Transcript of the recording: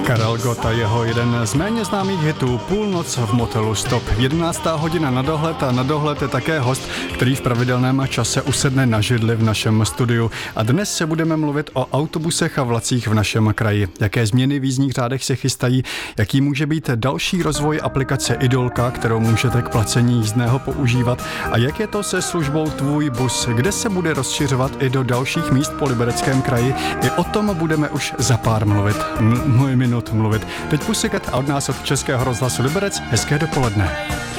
Karel Gott a jeho jeden z méně známých hitů Půlnoc v motelu Stop. 11. hodina na dohled a na dohled je také host, který v pravidelném čase usedne na židli v našem studiu. A dnes se budeme mluvit o autobusech a vlacích v našem kraji. Jaké změny v jízdních řádech se chystají, jaký může být další rozvoj aplikace Idolka, kterou můžete k placení jízdného používat, a jak je to se službou Tvůj bus, kde se bude rozšiřovat i do dalších míst po Libereckém kraji. I o tom budeme už za pár minut mluvit. Teď Pussycat a od nás od Českého rozhlasu Liberec hezké dopoledne.